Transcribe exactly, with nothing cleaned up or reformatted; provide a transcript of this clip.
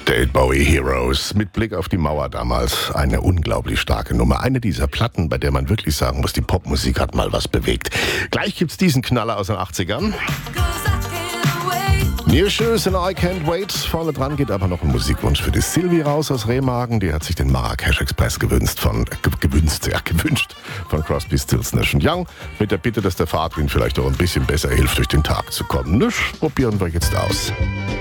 David Bowie Heroes. Mit Blick auf die Mauer damals eine unglaublich starke Nummer. Eine dieser Platten, bei der man wirklich sagen muss, die Popmusik hat mal was bewegt. Gleich gibt's diesen Knaller aus den achtzigern. New Shoes and I Can't Wait. Vorne dran geht aber noch ein Musikwunsch für die Sylvie raus aus Remagen. Die hat sich den Marrakesch Express gewünscht von, äh, gewünscht, ja, gewünscht von Crosby, Stills, Nash und Young. Mit der Bitte, dass der Fahrtwind vielleicht auch ein bisschen besser hilft, durch den Tag zu kommen. Das probieren wir jetzt aus.